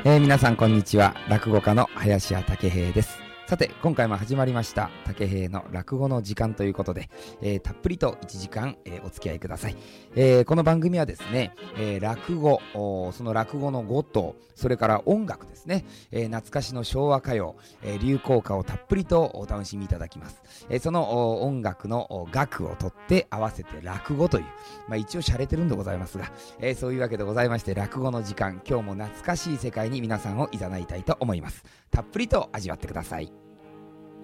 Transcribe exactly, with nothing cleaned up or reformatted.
えー、皆さんこんにちは。落語家の林家武平です。さて今回も始まりました武平の落語の時間ということで、えー、たっぷりといちじかん、えー、お付き合いください。えー、この番組はですね、えー、落語、その落語の語とそれから音楽ですね、えー、懐かしの昭和歌謡、えー、流行歌をたっぷりとお楽しみいただきます。えー、その音楽の楽を取って合わせて落語という、まあ、一応洒落てるんでございますが、えー、そういうわけでございまして落語の時間、今日も懐かしい世界に皆さんを誘いたいと思います。たっぷりと味わってください。